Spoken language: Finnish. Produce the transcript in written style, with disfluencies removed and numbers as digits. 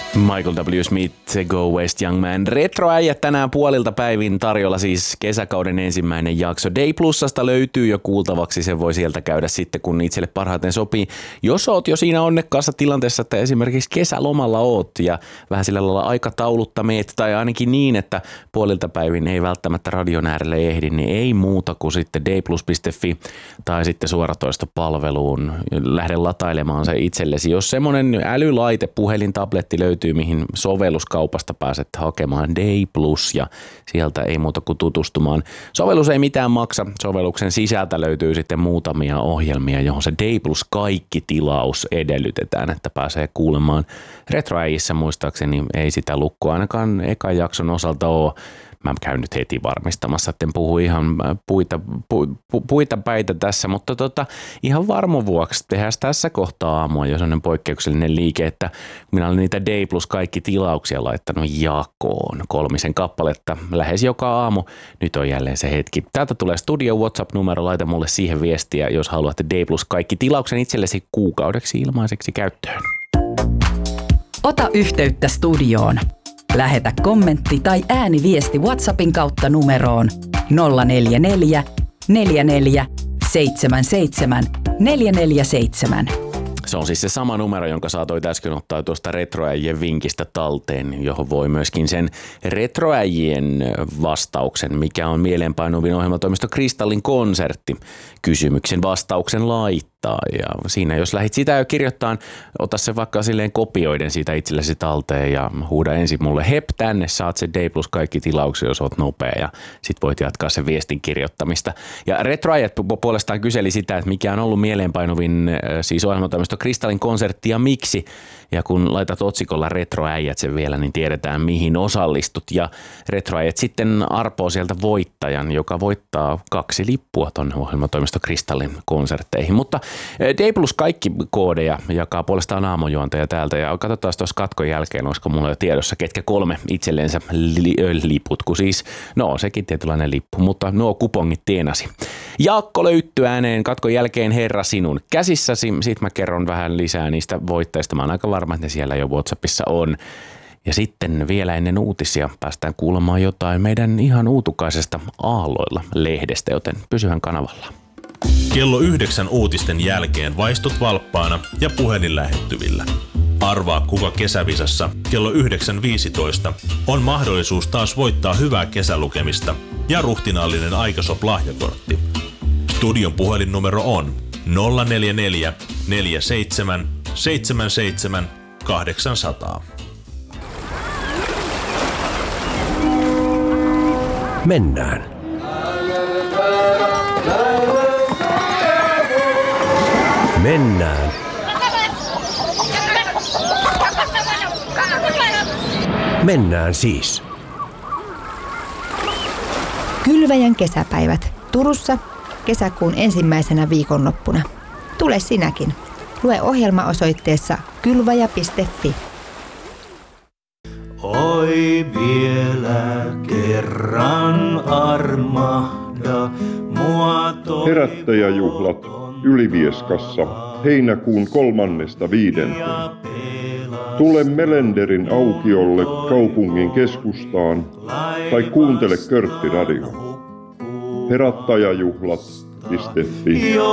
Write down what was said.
Michael W. Smith, Go West Young Man. Retroäijät tänään puolilta päivin tarjolla siis kesäkauden ensimmäinen jakso. Day Plusasta löytyy jo kuultavaksi, se voi sieltä käydä sitten kun itselle parhaiten sopii. Jos oot jo siinä onnekkaassa tilanteessa, että esimerkiksi kesälomalla oot ja vähän sillä lailla aikataulutta meet, tai ainakin niin, että puolilta päivin ei välttämättä radion äärelle ehdi, niin ei muuta kuin sitten dayplus.fi tai sitten suoratoistopalveluun. Lähde latailemaan se itsellesi. Jos semmoinen älylaite, puhelin, tabletti löytyy, mihin sovelluskaupasta pääset hakemaan Day Plus ja sieltä ei muuta kuin tutustumaan. Sovellus ei mitään maksa. Sovelluksen sisältä löytyy sitten muutamia ohjelmia, johon se Day Plus kaikki tilaus edellytetään, että pääsee kuulemaan. Retroäijissä muistaakseni ei sitä lukkoa ainakaan ekan jakson osalta ole. Mä käyn nyt heti varmistamassa, että en puhu ihan puita päitä tässä, mutta ihan varmun vuoksi tehdään tässä kohtaa aamua jo sellainen poikkeuksellinen liike, että minä olen niitä Day Plus kaikki tilauksia laittanut jakoon 3 kappaletta lähes joka aamu. Nyt on jälleen se hetki. Täältä tulee studio WhatsApp-numero, laita mulle siihen viestiä, jos haluatte Day Plus kaikki tilauksen itsellesi kuukaudeksi ilmaiseksi käyttöön. Ota yhteyttä studioon. Lähetä kommentti tai ääniviesti WhatsAppin kautta numeroon 044 44 77 447. Se on siis se sama numero, jonka saatoit äsken ottaa tuosta retroäijien vinkistä talteen, johon voi myöskin sen retroäijien vastauksen, mikä on mieleenpainuvin ohjelmatoimisto Kristallin konsertti, kysymyksen vastauksen laittaa. Ja siinä jos lähdit sitä jo kirjoittamaan, ota se vaikka silleen kopioiden siitä itsellesi talteen ja huuda ensin mulle hep tänne, saat se Day Plus kaikki tilauksia, jos oot nopea ja sit voit jatkaa sen viestin kirjoittamista. Ja retroäijät puolestaan kyseli sitä, että mikä on ollut mieleenpainuvin siis ohjelmatoimisto Kristallin konsertti ja miksi. Ja kun laitat otsikolla retroäijät sen vielä, niin tiedetään mihin osallistut. Ja retroäijät sitten arpoo sieltä voittajan, joka voittaa 2 lippua tuonne ohjelmatoimisto Kristallin konsertteihin. Mutta Day Plus kaikki koodeja jakaa puolestaan aamujuontaja täältä. Ja katsotaan tuossa katkon jälkeen, olisiko mulla jo tiedossa, ketkä 3 itsellensä liput. Kun siis, no sekin tietynlainen lippu, mutta nuo kupongit tienasi. Jaakko löytyy ääneen katkon jälkeen herra sinun käsissäsi. Sitten mä kerron vähän lisää niistä voittajista. Mä oon aika varma, että ne siellä jo WhatsAppissa on. Ja sitten vielä ennen uutisia päästään kuulemaan jotain meidän ihan uutukaisesta Aalloilla-lehdestä, joten pysyhän kanavalla. Kello 9 uutisten jälkeen vaistut valppaana ja puhelin lähettyvillä. Arvaa kuka kesävisassa kello 9.15 on mahdollisuus taas voittaa hyvää kesälukemista ja ruhtinaallinen Aikasop-lahjakortti. Studion puhelinnumero on 044 47 77 800. Mennään. Mennään. Mennään siis. Kylväjän kesäpäivät Turussa kesäkuun ensimmäisenä viikonloppuna. Tule sinäkin. Lue ohjelma osoitteessa kylvaja.fi. Oi vielä kerran armahda mua Herättäjäjuhlat Ylivieskassa heinäkuun 3.5. Tule Melenderin aukiolle kaupungin keskustaan tai kuuntele Körtti Radio. Herättäjäjuhlat.fi